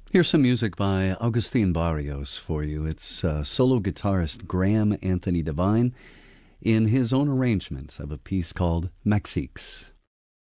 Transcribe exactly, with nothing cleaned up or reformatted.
Here's some music by Augustin Barrios for you. It's uh, solo guitarist Graham Anthony Devine in his own arrangement of a piece called Mexiques.